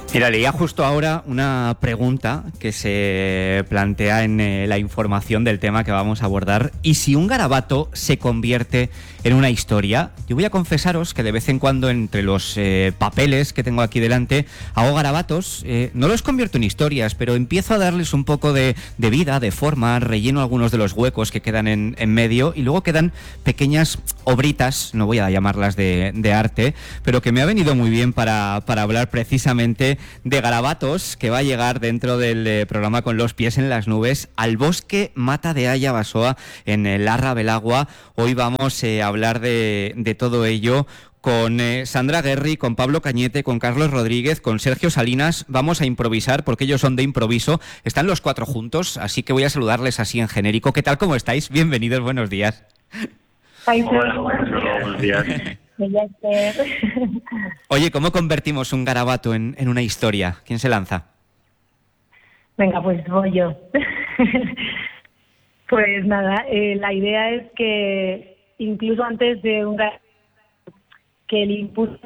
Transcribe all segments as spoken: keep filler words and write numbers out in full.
Mira, leía justo ahora una pregunta que se plantea en eh, la información del tema que vamos a abordar. ¿Y si un garabato se convierte en una historia? Yo voy a confesaros que de vez en cuando entre los eh, papeles que tengo aquí delante hago garabatos. Eh, no los convierto en historias, pero empiezo a darles un poco de, de vida, de forma, relleno algunos de los huecos que quedan en, en medio y luego quedan pequeñas obritas, no voy a llamarlas de, de arte, pero que me ha venido muy bien para, para hablar precisamente de garabatos, que va a llegar dentro del eh, programa Con los pies en las nubes al bosque Mata de Aya Basoa en el Larra Belagua. Hoy vamos eh, a hablar de, de todo ello con eh, Sandra Guerri, con Pablo Cañete, con Carlos Rodríguez, con Sergio Salinas. Vamos a improvisar porque ellos son de improviso. Están los cuatro juntos, así que voy a saludarles así en genérico. ¿Qué tal? ¿Cómo estáis? Bienvenidos, buenos días. Hola, buenos días. Oye, ¿cómo convertimos un garabato en, en una historia? ¿Quién se lanza? Venga, pues voy yo. Pues nada, eh, la idea es que incluso antes de un garabato, que el impulso...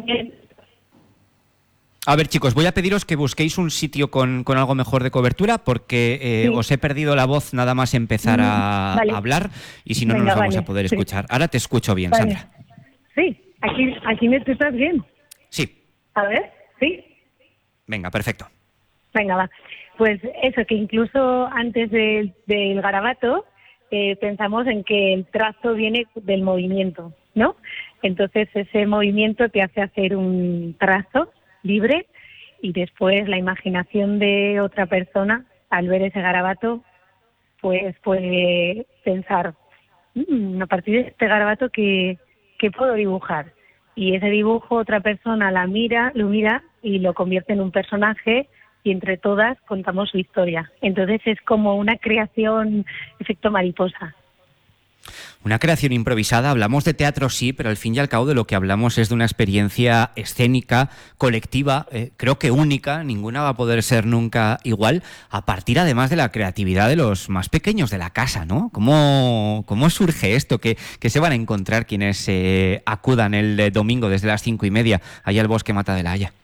A ver, chicos, voy a pediros que busquéis un sitio con, con algo mejor de cobertura porque eh, sí. os he perdido la voz nada más empezar a, vale. a hablar y si no, Venga, no nos vamos vale. a poder sí. escuchar. Ahora te escucho bien, vale. Sandra. Sí, aquí, aquí me escuchas bien. Sí. A ver, ¿sí? Venga, perfecto. Venga, va. Pues eso, que incluso antes de, del garabato eh, pensamos en que el trazo viene del movimiento, ¿no? Entonces ese movimiento te hace hacer un trazo libre y después la imaginación de otra persona al ver ese garabato pues puede pensar mmm, a partir de este garabato que, que puedo dibujar, y ese dibujo otra persona la mira, lo mira y lo convierte en un personaje y entre todas contamos su historia. Entonces es como una creación efecto mariposa. Una creación improvisada, hablamos de teatro sí, pero al fin y al cabo de lo que hablamos es de una experiencia escénica, colectiva, eh, creo que única, ninguna va a poder ser nunca igual, a partir además de la creatividad de los más pequeños de la casa, ¿no? ¿Cómo, cómo surge esto? ¿Qué, qué se van a encontrar quienes eh, acudan el eh, domingo desde las cinco y media allá al bosque Mata de la Haya?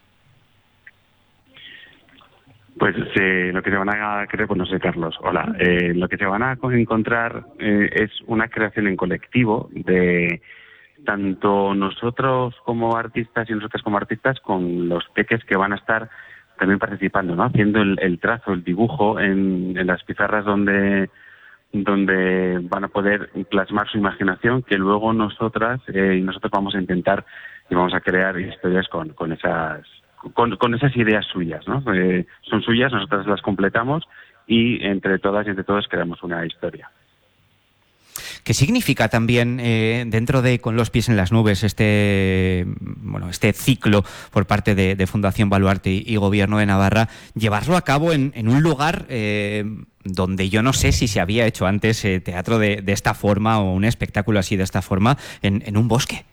Pues eh, lo que se van a creer, pues no sé, Carlos, hola, eh, lo que se van a encontrar eh, es una creación en colectivo de tanto nosotros como artistas y nosotras como artistas con los peques que van a estar también participando, ¿no? Haciendo el, el trazo, el dibujo en, en las pizarras donde donde van a poder plasmar su imaginación, que luego nosotras eh, y nosotros vamos a intentar y vamos a crear historias con, con esas Con, con esas ideas suyas, ¿no? Eh, son suyas, nosotros las completamos y entre todas y entre todos creamos una historia. ¿Qué significa también eh, dentro de Con los pies en las nubes este bueno este ciclo por parte de, de Fundación Baluarte y, y Gobierno de Navarra, llevarlo a cabo en, en un lugar eh, donde yo no sé si se había hecho antes eh, teatro de, de esta forma o un espectáculo así de esta forma en, en un bosque?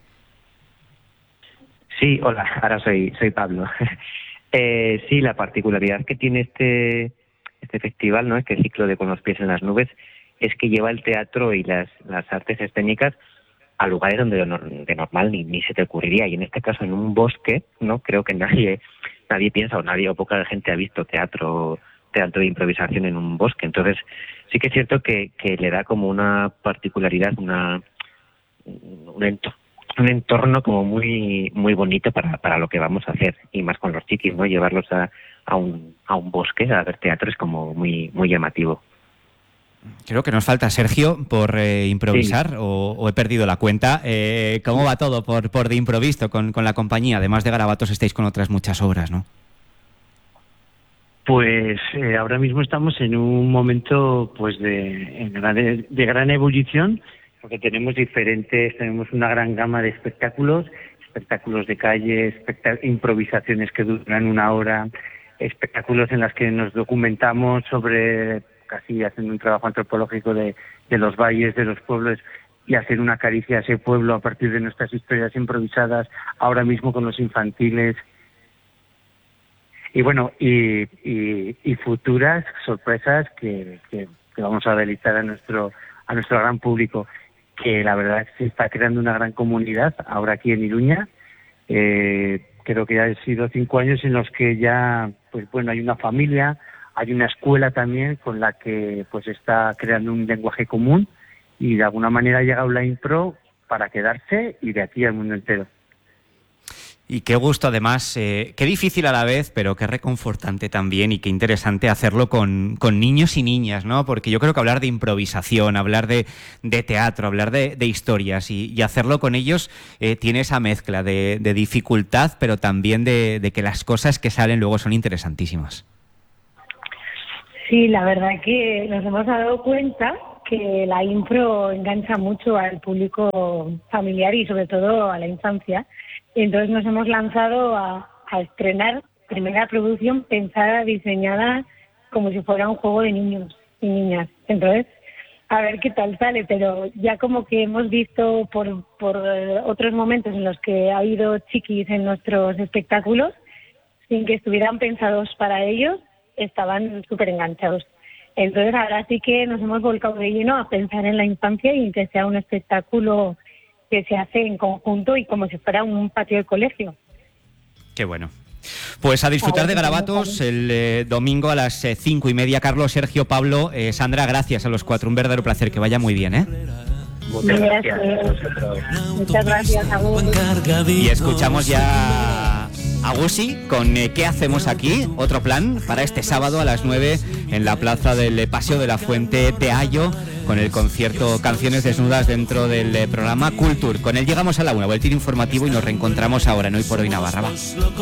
Sí, hola, ahora soy soy Pablo. eh, sí, la particularidad que tiene este este festival, ¿no? Este ciclo de Con los pies en las nubes, es que lleva el teatro y las las artes escénicas a lugares donde de normal ni, ni se te ocurriría, y en este caso en un bosque, ¿no? Creo que nadie nadie piensa o nadie o poca gente ha visto teatro teatro de improvisación en un bosque. Entonces sí que es cierto que que le da como una particularidad, una un entorno un entorno como muy muy bonito para para lo que vamos a hacer, y más con los chiquis, ¿no? Llevarlos a, a un a un bosque a ver teatro es como muy muy llamativo. Creo que nos falta Sergio por eh, improvisar, sí. o, o he perdido la cuenta. Eh, ¿Cómo va todo por por de improviso con, con la compañía? Además de garabatos estáis con otras muchas obras, ¿no? Pues eh, ahora mismo estamos en un momento pues de, en gran, de gran ebullición, porque tenemos diferentes, tenemos una gran gama de espectáculos, espectáculos de calle, espectá- improvisaciones que duran una hora, espectáculos en las que nos documentamos sobre, casi haciendo un trabajo antropológico de, de los valles, de los pueblos, y hacer una caricia a ese pueblo a partir de nuestras historias improvisadas, ahora mismo con los infantiles. Y bueno, y, y, y futuras sorpresas que, que, que vamos a deleitar a nuestro, a nuestro gran público, que la verdad se está creando una gran comunidad ahora aquí en Iruña, eh, creo que ya han sido cinco años en los que ya, pues bueno, hay una familia, hay una escuela también con la que pues está creando un lenguaje común y de alguna manera ha llegado la impro para quedarse y de aquí al mundo entero. Y qué gusto, además, eh, qué difícil a la vez, pero qué reconfortante también y qué interesante hacerlo con, con niños y niñas, ¿no? Porque yo creo que hablar de improvisación, hablar de, de teatro, hablar de, de historias y, y hacerlo con ellos eh, tiene esa mezcla de, de dificultad, pero también de, de que las cosas que salen luego son interesantísimas. Sí, la verdad que nos hemos dado cuenta que la impro engancha mucho al público familiar y sobre todo a la infancia. Y entonces nos hemos lanzado a, a estrenar primera producción pensada, diseñada como si fuera un juego de niños y niñas. Entonces, a ver qué tal sale, pero ya como que hemos visto por, por otros momentos en los que ha habido chiquis en nuestros espectáculos, sin que estuvieran pensados para ellos, estaban súper enganchados. Entonces ahora sí que nos hemos volcado de lleno a pensar en la infancia y en que sea un espectáculo que se hace en conjunto y como si fuera un patio de colegio. Qué bueno. Pues a disfrutar de Garabatos el eh, domingo a las eh, cinco y media. Carlos, Sergio, Pablo, eh, Sandra, gracias a los cuatro. Un verdadero placer. Que vaya muy bien, ¿eh? Muchas gracias. Muchas gracias a vos. Y escuchamos ya a Gusi con eh, ¿Qué hacemos aquí? Otro plan para este sábado a las nueve en la plaza del Paseo de la Fuente de Ayo, con el concierto Canciones Desnudas dentro del eh, programa Culture. Con él llegamos a la una, boletín informativo, y nos reencontramos ahora en Hoy por Hoy Navarra. Va.